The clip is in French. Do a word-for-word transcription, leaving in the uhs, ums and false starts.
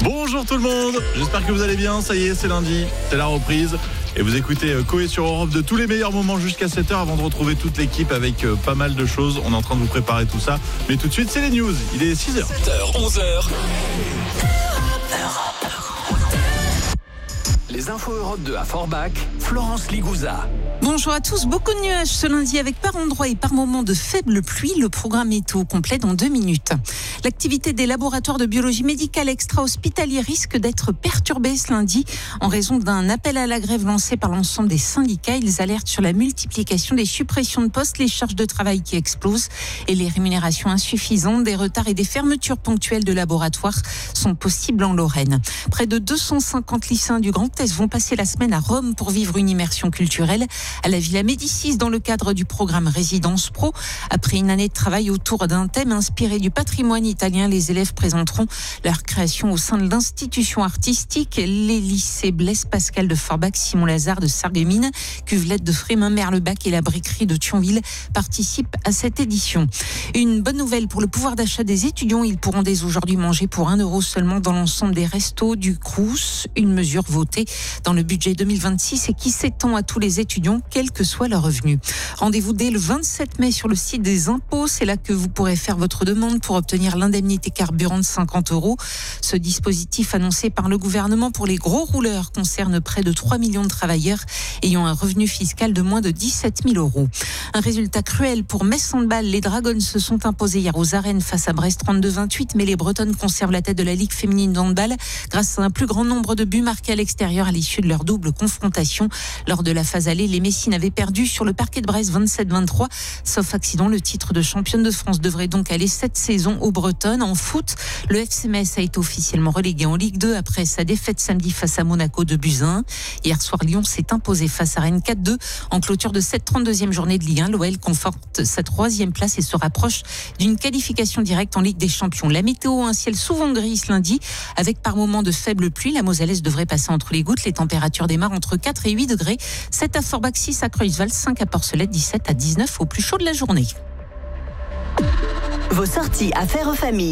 Bonjour tout le monde, j'espère que vous allez bien, ça y est c'est lundi, c'est la reprise et vous écoutez Coé sur Europe de tous les meilleurs moments jusqu'à sept heures avant de retrouver toute l'équipe avec pas mal de choses, on est en train de vous préparer tout ça, mais tout de suite c'est les news, il est six heures. sept heures, onze heures. Les infos Europe deux à Forbach, Florence Ligouza. Bonjour à tous, beaucoup de nuages ce lundi avec par endroits et par moments de faibles pluies. Le programme météo complet dans deux minutes. L'activité des laboratoires de biologie médicale extra-hospitaliers risque d'être perturbée ce lundi en raison d'un appel à la grève lancé par l'ensemble des syndicats. Ils alertent sur la multiplication des suppressions de postes, les charges de travail qui explosent et les rémunérations insuffisantes. Des retards et des fermetures ponctuelles de laboratoires sont possibles en Lorraine. Près de deux cent cinquante lycéens du Grand Est vont passer la semaine à Rome pour vivre une immersion culturelle à la Villa Médicis dans le cadre du programme Résidence Pro. Après une année de travail autour d'un thème inspiré du patrimoine italien, les élèves présenteront leur création au sein de l'institution artistique. Les lycées Blaise Pascal de Forbach, Simon Lazare de Sarreguemines, Cuvelette de Frémin, Merlebach et la briquerie de Thionville participent à cette édition. Une bonne nouvelle pour le pouvoir d'achat des étudiants. Ils pourront dès aujourd'hui manger pour un euro seulement dans l'ensemble des restos du Crous. Une mesure votée dans le budget deux mille vingt-six et qui s'étend à tous les étudiants, quel que soit leur revenu. Rendez-vous dès le vingt-sept mai sur le site des impôts. C'est là que vous pourrez faire votre demande pour obtenir l'indemnité carburant de cinquante euros. Ce dispositif annoncé par le gouvernement pour les gros rouleurs concerne près de trois millions de travailleurs ayant un revenu fiscal de moins de dix-sept mille euros. Un résultat cruel pour Metz Handball. Les Dragons se sont imposés hier aux arènes face à Brest trente-deux vingt-huit, mais les Bretonnes conservent la tête de la Ligue féminine d'handball grâce à un plus grand nombre de buts marqués à l'extérieur à l'issue de leur double confrontation. Lors de la phase allée, les Messines avaient perdu sur le parquet de Brest vingt-sept vingt-trois. Sauf accident, le titre de championne de France devrait donc aller cette saison aux Bretonnes. En foot, le F C Metz a été officiellement relégué en Ligue deux après sa défaite samedi face à Monaco de buts à un. Hier soir, Lyon s'est imposé face à Rennes quatre deux. En clôture de cette trente-deuxième journée de Ligue un, l'O L conforte sa troisième place et se rapproche d'une qualification directe en Ligue des Champions. La météo, un ciel souvent gris ce lundi, avec par moments de faibles pluies. La Mosellès devrait passer entre les gouttes. Les températures démarrent entre quatre et huit degrés. sept à Forbach, six à Creusval, cinq à Porcelette, dix-sept à dix-neuf au plus chaud de la journée. Vos sorties affaires aux familles.